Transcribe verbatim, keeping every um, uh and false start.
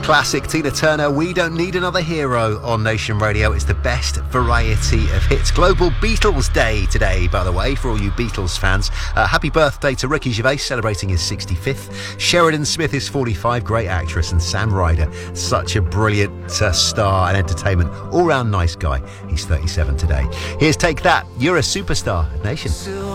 Classic Tina Turner, We Don't Need Another Hero on Nation Radio. It's the best variety of hits. Global Beatles Day today, by the way, for all you Beatles fans. Uh, happy birthday to Ricky Gervais, celebrating his sixty-fifth. Sheridan Smith is forty-five, great actress. And Sam Ryder, such a brilliant uh, star and entertainment. All-round nice guy. He's thirty-seven today. Here's Take That, You're a Superstar, Nation.